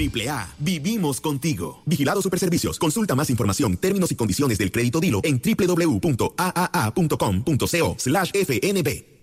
AAA, vivimos contigo. Vigilado Superservicios. Consulta más información, términos y condiciones del crédito Dilo en www.aaa.com.co/FNB.